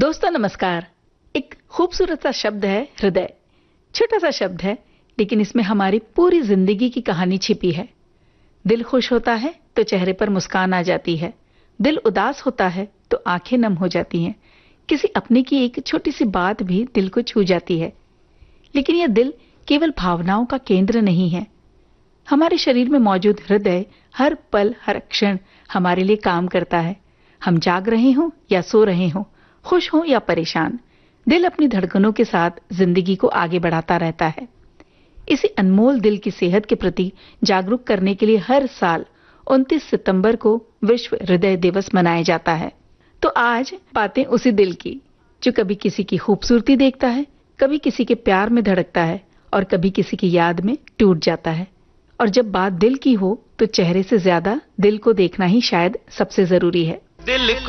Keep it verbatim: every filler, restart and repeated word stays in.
दोस्तों नमस्कार। एक खूबसूरत सा शब्द है हृदय। छोटा सा शब्द है, लेकिन इसमें हमारी पूरी जिंदगी की कहानी छिपी है। दिल खुश होता है तो चेहरे पर मुस्कान आ जाती है, दिल उदास होता है तो आंखें नम हो जाती हैं। किसी अपने की एक छोटी सी बात भी दिल को छू जाती है। लेकिन यह दिल केवल भावनाओं का केंद्र नहीं है। हमारे शरीर में मौजूद हृदय हर पल हर क्षण हमारे लिए काम करता है। हम जाग रहे हों या सो रहे हों, खुश हों या परेशान, दिल अपनी धड़कनों के साथ जिंदगी को आगे बढ़ाता रहता है। इसी अनमोल दिल की सेहत के प्रति जागरूक करने के लिए हर साल उनतीस सितंबर को विश्व हृदय दिवस मनाया जाता है। तो आज बातें उसी दिल की, जो कभी किसी की खूबसूरती देखता है, कभी किसी के प्यार में धड़कता है और कभी किसी की याद में टूट जाता है। और जब बात दिल की हो तो चेहरे से ज्यादा दिल को देखना ही शायद सबसे जरूरी है। दिल को